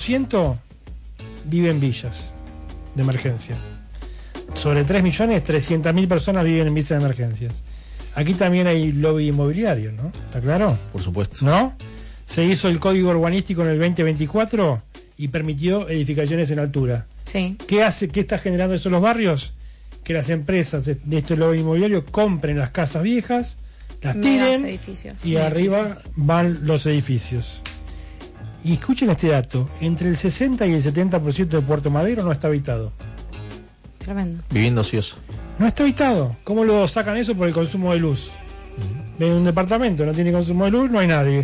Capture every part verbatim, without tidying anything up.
ciento vive en villas de emergencia. Sobre tres millones, trescientas mil personas viven en villas de emergencias. Aquí también hay lobby inmobiliario, ¿no? ¿Está claro? Por supuesto. ¿No? Se hizo el código urbanístico en el veinte veinticuatro y permitió edificaciones en altura. Sí. ¿Qué hace, qué está generando eso en los barrios? Que las empresas de este lobby inmobiliario compren las casas viejas, las tiren edificios. y arriba van los edificios. Y escuchen este dato, entre el sesenta y el setenta por ciento de Puerto Madero no está habitado. Tremendo. Vivienda ociosa. No está habitado. ¿Cómo lo sacan eso? Por el consumo de luz. Uh-huh. Ven un departamento, no tiene consumo de luz, no hay nadie.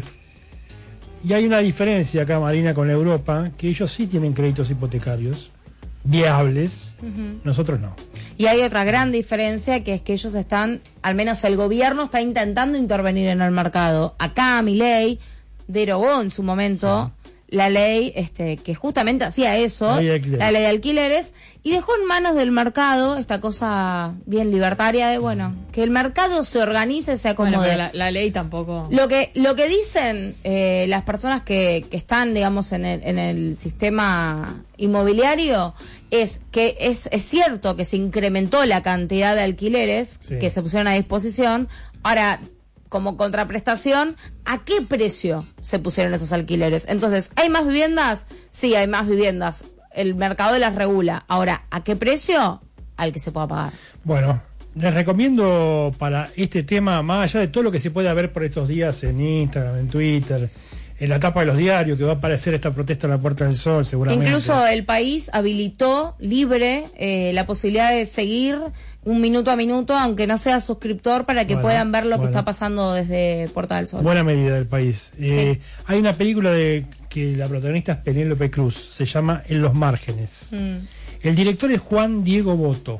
Y hay una diferencia acá, Marina, con Europa, que ellos sí tienen créditos hipotecarios viables, uh-huh. Nosotros no. Y hay otra gran diferencia, que es que ellos están, al menos el gobierno está intentando intervenir en el mercado. Acá Milei derogó en su momento sí. la ley este que justamente hacía eso, la ley, la ley de alquileres, y dejó en manos del mercado esta cosa bien libertaria de, bueno, que el mercado se organice, se acomode. Bueno, la, la ley tampoco... Lo que lo que dicen eh, las personas que, que están, digamos, en el, en el sistema inmobiliario es que es, es cierto que se incrementó la cantidad de alquileres sí. que se pusieron a disposición. Ahora, como contraprestación, ¿a qué precio se pusieron esos alquileres? Entonces, ¿hay más viviendas? Sí, hay más viviendas. El mercado las regula. Ahora, ¿a qué precio? Al que se pueda pagar. Bueno, les recomiendo para este tema, más allá de todo lo que se puede ver por estos días en Instagram, en Twitter, en la tapa de los diarios, que va a aparecer esta protesta en la Puerta del Sol, seguramente. Incluso el país habilitó libre eh, la posibilidad de seguir un minuto a minuto, aunque no sea suscriptor, para que bueno, puedan ver lo bueno. que está pasando desde Puerta del Sol. Buena medida del país. Sí. Eh, hay una película de que la protagonista es Penélope Cruz, se llama En los márgenes. Mm. El director es Juan Diego Botto,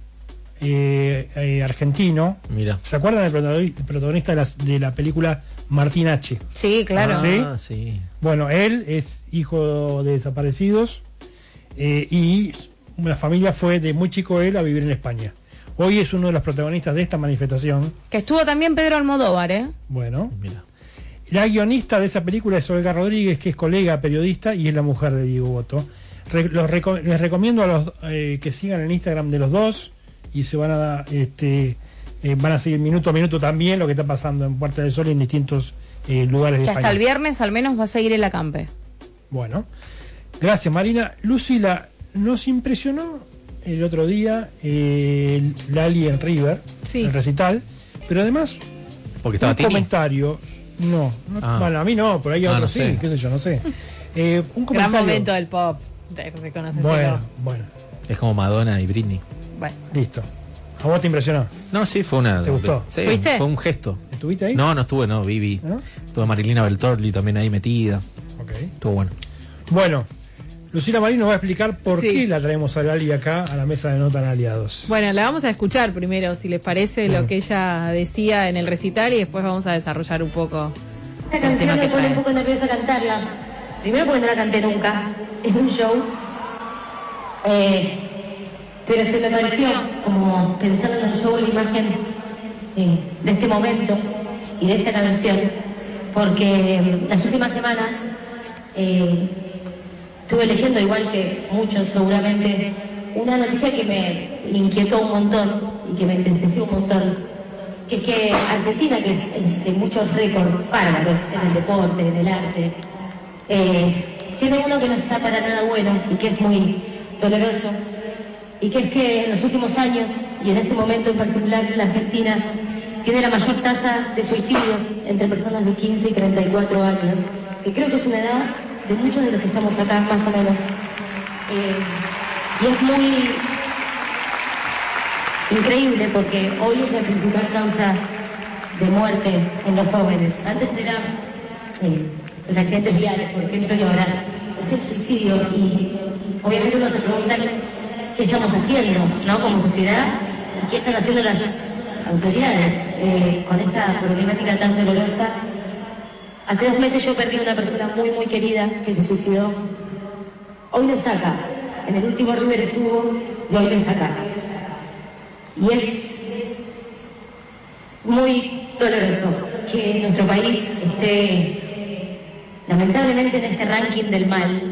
eh, eh, argentino. Mira. ¿Se acuerdan del protagonista de la, de la película Martín H? Sí, claro. Ah, ¿Sí? sí. Bueno, él es hijo de desaparecidos eh, y la familia fue de muy chico él a vivir en España. Hoy es uno de los protagonistas de esta manifestación. Que estuvo también Pedro Almodóvar, ¿eh? Bueno. Mira. La guionista de esa película es Olga Rodríguez, que es colega periodista y es la mujer de Diego Botto. Re, los reco les recomiendo a los eh, que sigan el Instagram de los dos y se van a este eh, van a seguir minuto a minuto también lo que está pasando en Puerta del Sol y en distintos eh, lugares de que España. Hasta el viernes al menos va a seguir el acampe. Bueno, gracias Marina. Lucila, nos impresionó el otro día eh, Lali en River, sí. el recital, pero además porque estaba un Tini. comentario, no, no ah. bueno, a mí no, por ahí a ah, otros no sí, sé. qué sé yo, no sé. Eh, un gran comentario. momento del pop, te reconoces. Bueno, bueno. Es como Madonna y Britney. Bueno. Listo. ¿A vos te impresionó? No, sí, fue una... ¿Te gustó? Sí, ¿Fuiste? fue un gesto. ¿Estuviste ahí? No, no estuve, no, Vivi. ¿No? Estuvo Marilina Beltorli también ahí metida. Ok. Estuvo bueno. Bueno, Lucila Marín nos va a explicar por sí. qué la traemos a Lali acá a la mesa de No Tan Aliados. Bueno, la vamos a escuchar primero, si les parece, sí. lo que ella decía en el recital y después vamos a desarrollar un poco. Esta canción me pone un poco nerviosa cantarla. Primero porque no la canté nunca en un show. Eh, pero se me pareció, como pensando en el show, la imagen eh, de este momento y de esta canción. Porque eh, las últimas semanas eh, estuve leyendo, igual que muchos seguramente, una noticia que me inquietó un montón y que me entristeció un montón, que es que Argentina, que es, es de muchos récords bárbaros en el deporte, en el arte, eh, tiene uno que no está para nada bueno y que es muy doloroso, y que es que en los últimos años, y en este momento en particular, la Argentina tiene la mayor tasa de suicidios entre personas de quince y treinta y cuatro años, que creo que es una edad de muchos de los que estamos acá, más o menos. Eh, y es muy increíble porque hoy es la principal causa de muerte en los jóvenes. Antes eran eh, los accidentes viales, por ejemplo, y ahora es el suicidio. Y obviamente uno se pregunta qué estamos haciendo, ¿no?, como sociedad, y qué están haciendo las autoridades eh, con esta problemática tan dolorosa. Hace dos meses yo perdí a una persona muy, muy querida que se suicidó. Hoy no está acá. En el último River estuvo y hoy no está acá. Y es muy doloroso que nuestro país esté lamentablemente en este ranking del mal,